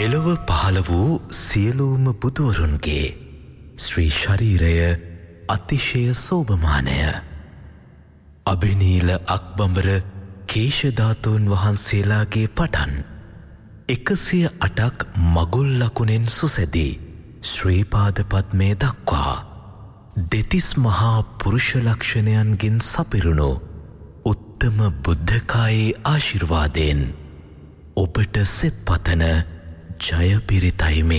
මෙලොව පහළ වූ සියලුම බුදුවරුන්ගේ ශ්‍රී ශරීරය අතිශය සෝභමානය. අභිනීල අක්බඹර කේශධාතුන් වහන්සේලාගේ පටන් 108ක් මගුල් ලකුණෙන් සුසැදී ශ්‍රීපාද පද්මේ දක්වා දෙතිස් මහා පුරුෂ ලක්ෂණයන්ගෙන් සපිරුණු උත්තම බුද්ධකායේ ආශිර්වාදයෙන් ඔබට සෙත් පතන ජය පිරිතයි මේ.